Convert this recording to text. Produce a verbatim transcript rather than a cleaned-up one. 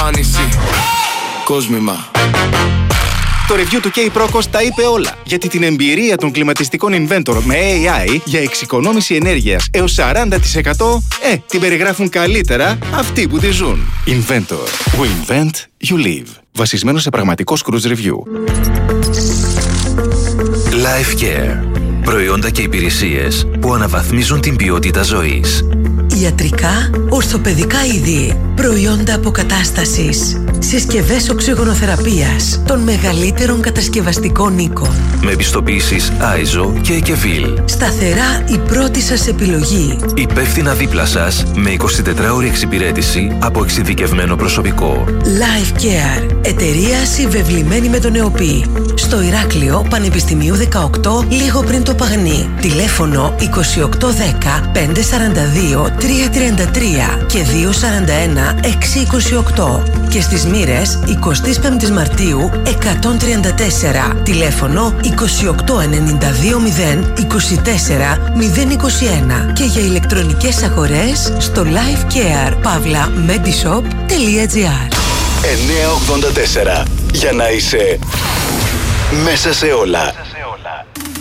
εμφάνιση. Κόσμημα. Το review του K-Procos τα είπε όλα, γιατί την εμπειρία των κλιματιστικών Inventor με έι άι για εξοικονόμηση ενέργειας έως σαράντα τοις εκατό ε, την περιγράφουν καλύτερα αυτοί που τη ζουν. Inventor. We invent, you live. Βασισμένο σε πραγματικό Cruise Review. Life Care. Προϊόντα και υπηρεσίες που αναβαθμίζουν την ποιότητα ζωής. Ιατρικά, ορθοπαιδικά είδη, προϊόντα αποκατάστασης, συσκευές οξυγονοθεραπείας των μεγαλύτερων κατασκευαστικών οίκων. Με επιστοποιήσεις άιζο και εκεβίλ. Σταθερά η πρώτη σας επιλογή. Υπεύθυνα δίπλα σας με εικοσιτετράωρη εξυπηρέτηση από εξειδικευμένο προσωπικό. Life Care. Εταιρεία συμβεβλημένη με τον ΕΟΠΗ. Στο Ηράκλειο Πανεπιστημίου δεκαοκτώ, λίγο πριν το Παγνί. Τηλέφωνο είκοσι οκτώ δέκα πεντακόσια σαράντα δύο τριακόσια τριάντα τρία και διακόσια σαράντα ένα εξακόσια είκοσι οκτώ. Και στις Μοίρες εικοστή πέμπτη Μαρτίου εκατόν τριάντα τέσσερα. Τηλέφωνο είκοσι οκτώ ενενήντα δύο μηδέν είκοσι τέσσερα μηδέν είκοσι ένα. Και για ηλεκτρονικές αγορές στο lifecare παύλα medishop τελεία gr. εννιακόσια ογδόντα τέσσερα. Για να είσαι μέσα σε όλα.